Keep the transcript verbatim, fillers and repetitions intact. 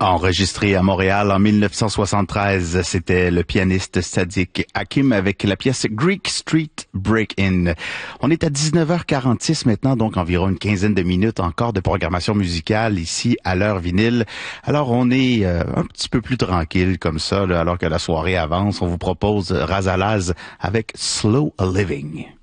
Enregistré à Montréal en mille neuf cent soixante-treize, c'était le pianiste Sadiq Hakim avec la pièce Greek Street Break-In. On est à dix-neuf heures quarante-six maintenant, donc environ une quinzaine de minutes encore de programmation musicale ici à l'heure vinyle. Alors on est euh, un petit peu plus tranquille comme ça, là, alors que la soirée avance. On vous propose Razalaz avec Slow Living.